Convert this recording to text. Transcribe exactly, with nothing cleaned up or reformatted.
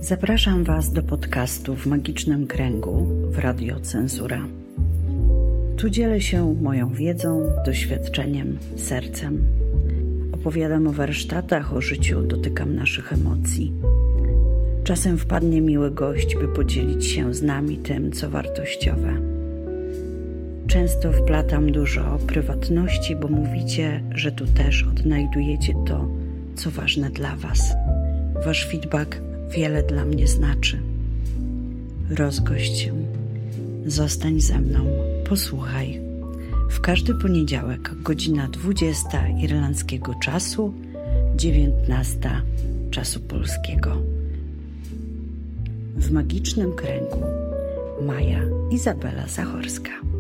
Zapraszam Was do podcastu w Magicznym Kręgu w Radio Cenzura. Tu dzielę się moją wiedzą, doświadczeniem, sercem. Opowiadam o warsztatach, o życiu, dotykam naszych emocji. Czasem wpadnie miły gość, by podzielić się z nami tym, co wartościowe. Często wplatam dużo prywatności, bo mówicie, że tu też odnajdujecie to, co ważne dla Was. Wasz feedback wiele dla mnie znaczy. Rozgość się. Zostań ze mną. Posłuchaj. W każdy poniedziałek, godzina dwudziesta irlandzkiego czasu, dziewiętnasta czasu polskiego. W Magicznym Kręgu. Maja Izabela Zachorska.